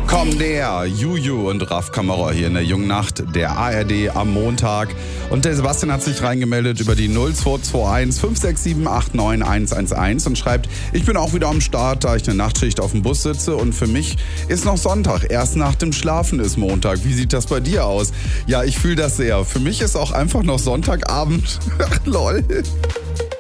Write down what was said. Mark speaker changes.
Speaker 1: Komm näher, Juju und Raf Kammerer hier in der jungen Nacht der ARD am Montag. Und der Sebastian hat sich reingemeldet über die 0221 567 89 111 und schreibt, ich bin auch wieder am Start, da ich eine Nachtschicht auf dem Bus sitze und für mich ist noch Sonntag, erst nach dem Schlafen ist Montag. Wie sieht das bei dir aus? Ja, ich fühle das sehr. Für mich ist auch einfach noch Sonntagabend. Lol.